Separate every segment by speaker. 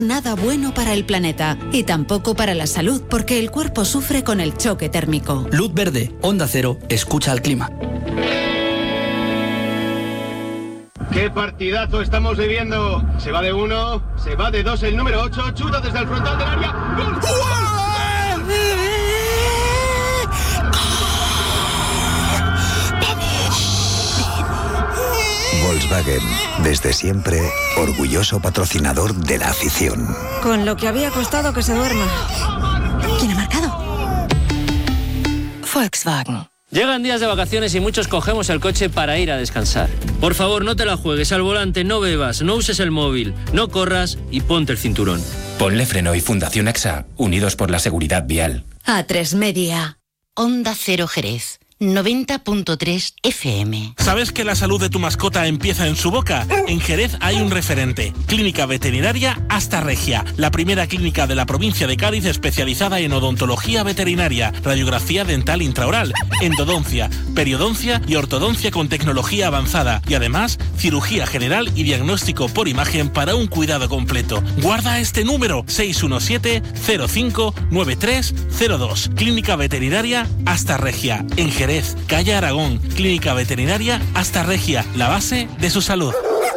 Speaker 1: Nada bueno para el planeta y tampoco para la salud, porque el cuerpo sufre con el choque térmico.
Speaker 2: Luz verde, Onda Cero, escucha al clima.
Speaker 3: ¡Qué partidazo estamos viviendo! Se va de 1, se va de 2 el número 8, chuta desde el frontal del área. ¡Gol!
Speaker 4: Volkswagen, desde siempre, orgulloso patrocinador de la afición.
Speaker 5: Con lo que había costado que se duerma. ¿Quién ha marcado?
Speaker 6: Volkswagen. Llegan días de vacaciones y muchos cogemos el coche para ir a descansar. Por favor, no te la juegues al volante, no bebas, no uses el móvil, no corras y ponte el cinturón.
Speaker 7: Ponle Freno y Fundación AXA, unidos por la seguridad vial.
Speaker 1: A3 Media.
Speaker 8: Onda Cero Jerez. 90.3 FM.
Speaker 9: ¿Sabes que la salud de tu mascota empieza en su boca? En Jerez hay un referente. Clínica Veterinaria Hasta Regia. La primera clínica de la provincia de Cádiz especializada en odontología veterinaria, radiografía dental intraoral, endodoncia, periodoncia y ortodoncia con tecnología avanzada. Y además, cirugía general y diagnóstico por imagen para un cuidado completo. Guarda este número: 617-059302. Clínica Veterinaria Hasta Regia. En Jerez. Calle Aragón, Clínica Veterinaria Hasta Regia, la base de su salud.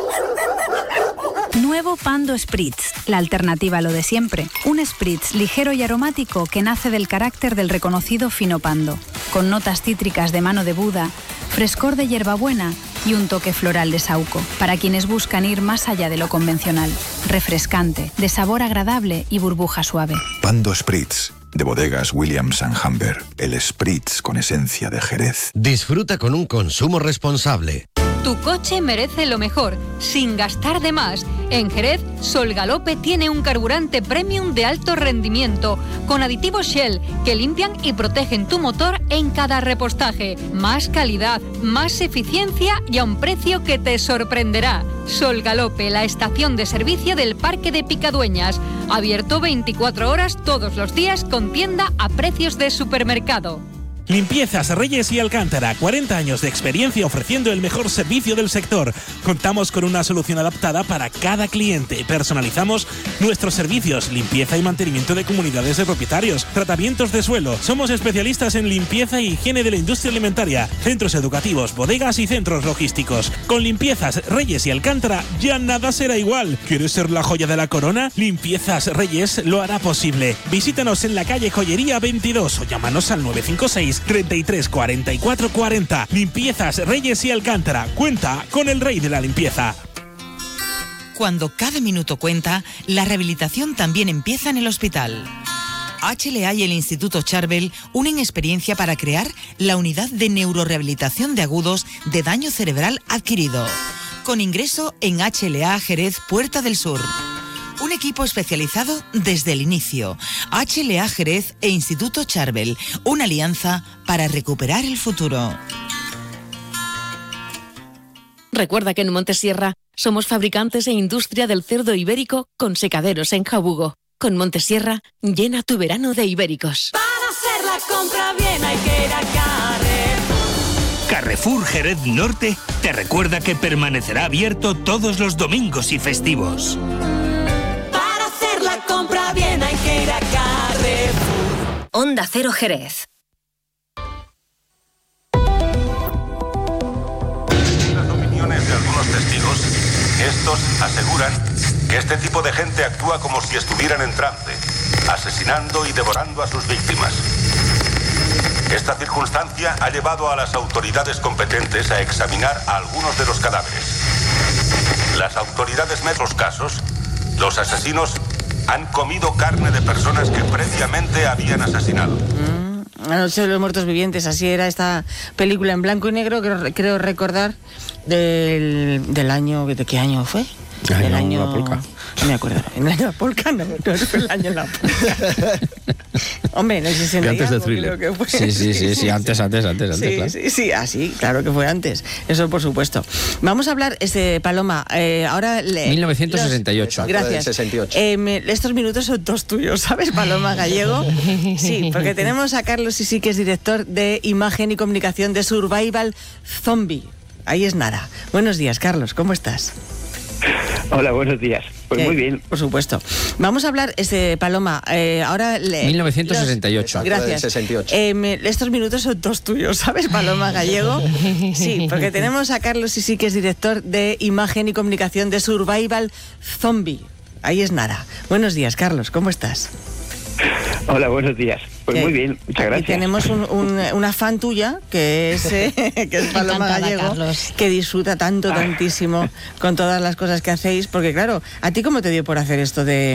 Speaker 10: Nuevo Pando Spritz, la alternativa a lo de siempre. Un Spritz ligero y aromático que nace del carácter del reconocido fino Pando, con notas cítricas de mano de Buda, frescor de hierbabuena y un toque floral de saúco, para quienes buscan ir más allá de lo convencional. Refrescante, de sabor agradable y burbuja suave.
Speaker 4: Pando Spritz, de bodegas Williams & Humber, el Spritz con esencia de Jerez.
Speaker 11: Disfruta con un consumo responsable.
Speaker 12: Tu coche merece lo mejor, sin gastar de más. En Jerez, Sol Galope tiene un carburante premium de alto rendimiento, con aditivos Shell, que limpian y protegen tu motor en cada repostaje. Más calidad, más eficiencia y a un precio que te sorprenderá. Sol Galope, la estación de servicio del Parque de Picadueñas. Abierto 24 horas todos los días con tienda a precios de supermercado.
Speaker 9: Limpiezas Reyes y Alcántara, 40 años de experiencia ofreciendo el mejor servicio del sector. Contamos con una solución adaptada para cada cliente. Personalizamos nuestros servicios, limpieza y mantenimiento de comunidades de propietarios, tratamientos de suelo. Somos especialistas en limpieza y higiene de la industria alimentaria, centros educativos, bodegas y centros logísticos. Con Limpiezas Reyes y Alcántara ya nada será igual. ¿Quieres ser la joya de la corona? Limpiezas Reyes lo hará posible. Visítanos en la calle Joyería 22 o llámanos al 956 33 44 40. Limpiezas Reyes y Alcántara. Cuenta con el rey de la limpieza.
Speaker 13: Cuando cada minuto cuenta, la rehabilitación también empieza en el hospital. HLA y el Instituto Charbel unen experiencia para crear la unidad de neurorehabilitación de agudos de daño cerebral adquirido. Con ingreso en HLA Jerez Puerta del Sur. Un equipo especializado desde el inicio. HLA Jerez e Instituto Charbel. Una alianza para recuperar el futuro.
Speaker 14: Recuerda que en Montesierra somos fabricantes e industria del cerdo ibérico con secaderos en Jabugo. Con Montesierra, llena tu verano de ibéricos.
Speaker 15: Para hacer la compra bien hay que ir a Carrefour.
Speaker 16: Carrefour Jerez Norte te recuerda que permanecerá abierto todos los domingos y festivos.
Speaker 15: Compra bien, hay que ir a Carrefour.
Speaker 8: Onda Cero Jerez.
Speaker 17: Las opiniones de algunos testigos, estos aseguran que este tipo de gente actúa como si estuvieran en trance, asesinando y devorando a sus víctimas. Esta circunstancia ha llevado a las autoridades competentes a examinar a algunos de los cadáveres. Las autoridades ven los casos. Los asesinos han comido carne de personas que previamente habían asesinado.
Speaker 5: La noche de los muertos vivientes, así era esta película en blanco y negro, creo recordar del año... ¿De qué año fue? Del año...
Speaker 18: La polca.
Speaker 5: No me acuerdo. ¿En el año de la polca? No fue el año de la polca. Hombre, en el 60
Speaker 18: antes
Speaker 5: de
Speaker 18: Thriller.
Speaker 5: Creo que fue.
Speaker 18: Sí, antes,
Speaker 5: sí,
Speaker 18: claro.
Speaker 5: Sí, así, claro que fue antes. Eso por supuesto. Vamos a hablar, Paloma, ahora...
Speaker 18: 1968.
Speaker 5: Gracias.
Speaker 18: 68.
Speaker 5: Estos minutos son todos tuyos, ¿sabes, Paloma Gallego? Sí, porque tenemos a Carlos Sisi, que es director de Imagen y Comunicación de Survival Zombie. Ahí es nada. Buenos días, Carlos, ¿cómo estás?
Speaker 19: Hola, buenos días. Pues muy bien.
Speaker 5: Por supuesto. Vamos a hablar, Paloma, ahora...
Speaker 18: 1968.
Speaker 5: Gracias.
Speaker 20: 68.
Speaker 5: Estos minutos son todos tuyos, ¿sabes, Paloma Gallego? Sí, porque tenemos a Carlos Sisi, que es director de imagen y comunicación de Survival Zombie. Ahí es nada. Buenos días, Carlos, ¿cómo estás?
Speaker 19: Hola, buenos días. Pues muy bien, muchas gracias.
Speaker 5: Y tenemos una fan tuya, que es Paloma Gallego, Carlos, que disfruta tantísimo con todas las cosas que hacéis, porque claro, ¿a ti cómo te dio por hacer esto de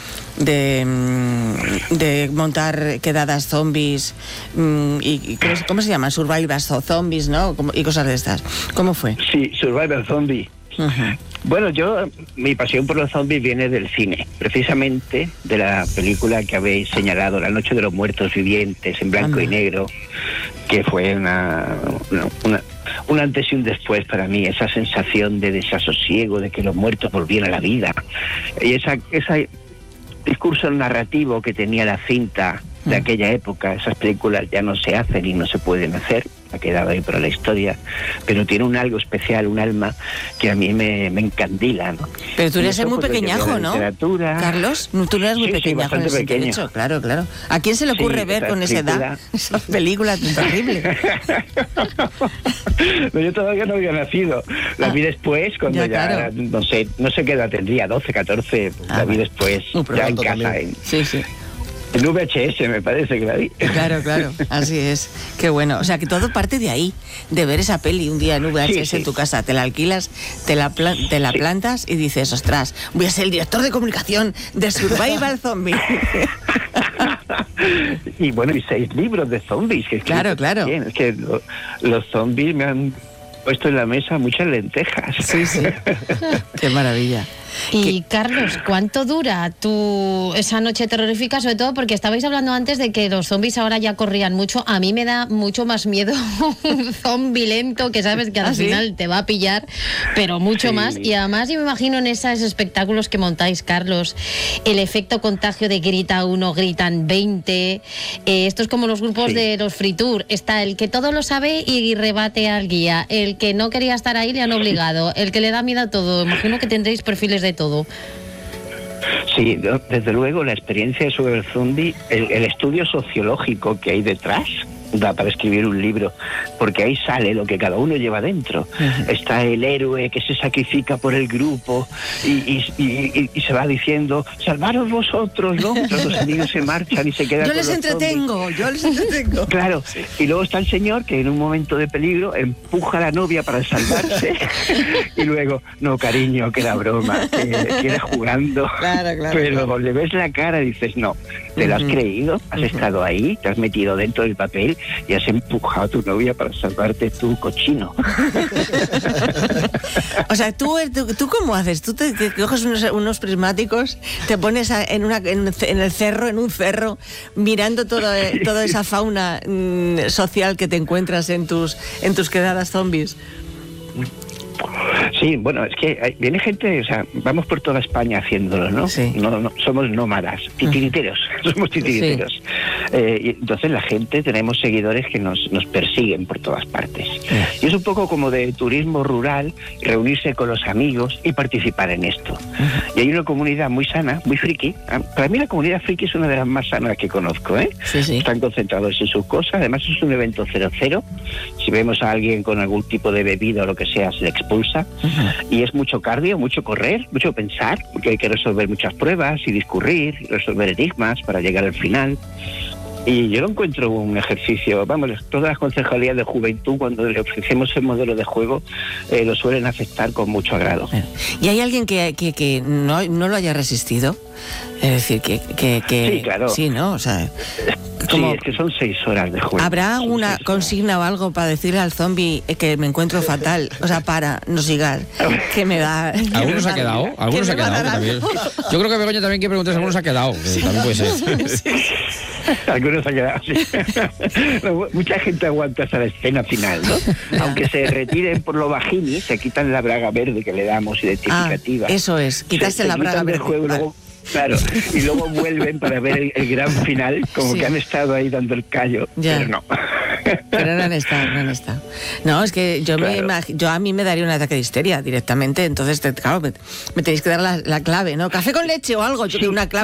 Speaker 5: montar quedadas zombies y cómo se llama? Survival Zombies, ¿no? Y cosas de estas. ¿Cómo fue?
Speaker 19: Sí, Survival Zombie. Uh-huh. Bueno, mi pasión por los zombies viene del cine, precisamente de la película que habéis señalado, La Noche de los Muertos Vivientes, en blanco y negro, que fue un antes y un después para mí, esa sensación de desasosiego, de que los muertos volvían a la vida, y ese discurso narrativo que tenía la cinta de aquella época. Esas películas ya no se hacen y no se pueden hacer, ha quedado ahí para la historia, pero tiene un algo especial, un alma que a mí me encandila, ¿no?
Speaker 5: Pero tú eres muy pequeñajo, ¿no? Carlos, tú eres muy pequeñajo en ese sentido. Claro. ¿A quién se le ocurre ver con esa edad esa película tan terrible?
Speaker 19: Yo todavía no había nacido. La vi después, cuando ya no sé qué edad tendría, 12, 14, la vi después, ya en casa.
Speaker 5: Sí.
Speaker 19: En VHS me parece que la vi.
Speaker 5: Claro, así es. Qué bueno. O sea, que todo parte de ahí, de ver esa peli un día en VHS en tu casa. Te la alquilas, te la plantas y dices, ostras, voy a ser el director de comunicación de Survival Zombie.
Speaker 19: Y bueno, y 6 libros de zombies. Que
Speaker 5: claro.
Speaker 19: Bien. Es que los zombies me han puesto en la mesa muchas lentejas.
Speaker 5: Sí. Qué maravilla.
Speaker 21: Y Carlos, ¿cuánto dura esa noche terrorífica? Sobre todo porque estabais hablando antes de que los zombies ahora ya corrían mucho. A mí me da mucho más miedo un zombi lento, que sabes que al final te va a pillar, pero mucho más. Y además yo me imagino en esos espectáculos que montáis, Carlos, el efecto contagio de grita uno, gritan 20. Esto es como los grupos de los Free Tour. Está el que todo lo sabe y rebate al guía. El que no quería estar ahí le han obligado. El que le da miedo a todo. Imagino que tendréis perfiles de todo.
Speaker 19: Sí, desde luego la experiencia sobre el zombie, el estudio sociológico que hay detrás da para escribir un libro, porque ahí sale lo que cada uno lleva dentro. Uh-huh. Está el héroe que se sacrifica por el grupo y se va diciendo, salvaros vosotros, ¿no? Los amigos se marchan y se quedan
Speaker 5: yo les entretengo.
Speaker 19: Claro, y luego está el señor que en un momento de peligro empuja a la novia para salvarse y luego, no cariño, que era broma, que era jugando.
Speaker 5: Claro.
Speaker 19: Pero le ves la cara y dices, no, te lo has creído, has estado ahí, te has metido dentro del papel y has empujado a tu novia para salvarte tu cochino.
Speaker 5: O sea, ¿tú cómo haces? ¿Tú te coges unos prismáticos, te pones en un cerro, mirando toda esa fauna social que te encuentras en tus quedadas zombies?
Speaker 19: Sí, bueno, es que viene gente, o sea, vamos por toda España haciéndolo, ¿no?
Speaker 5: Sí.
Speaker 19: No somos nómadas, titiriteros, somos titiriteros. Sí. Y entonces la gente, tenemos seguidores que nos persiguen por todas partes. Sí. Y es un poco como de turismo rural, reunirse con los amigos y participar en esto. Y hay una comunidad muy sana, muy friki. Para mí la comunidad friki es una de las más sanas que conozco, ¿eh?
Speaker 5: Sí.
Speaker 19: Están concentrados en sus cosas, además es un evento 0-0. Si vemos a alguien con algún tipo de bebida o lo que sea, se le expulsa. Y es mucho cardio, mucho correr, mucho pensar, porque hay que resolver muchas pruebas y discurrir, resolver enigmas para llegar al final. Y yo no encuentro un ejercicio, todas las concejalías de juventud, cuando le ofrecemos el modelo de juego, lo suelen aceptar con mucho agrado.
Speaker 5: ¿Y hay alguien que no lo haya resistido? Es decir, que
Speaker 19: sí, claro.
Speaker 5: Sí, ¿no? O sea,
Speaker 19: sí, es que son 6 horas de juego.
Speaker 5: ¿Habrá una consigna o algo para decirle al zombie que me encuentro fatal? O sea, no sigas, que me da...
Speaker 18: ¿Algunos ha quedado? ¿Algunos ha quedado también? Yo creo que Begoña también quiere preguntar si algunos ha quedado. Sí. También puede ser.
Speaker 19: Sí. Algunos han quedado, sí. Mucha gente aguanta hasta la escena final, ¿no? Aunque se retiren por lo bajini, se quitan la braga verde que le damos identificativa.
Speaker 5: Eso es, quitarse la braga verde.
Speaker 19: Juego, luego, claro, y luego vuelven para ver el gran final, como que han estado ahí dando el callo, pero no.
Speaker 5: Pero no han estado. No, es que yo a mí me daría un ataque de histeria directamente, entonces, claro, me tenéis que dar la clave, ¿no? Café con leche o algo, yo que una clave.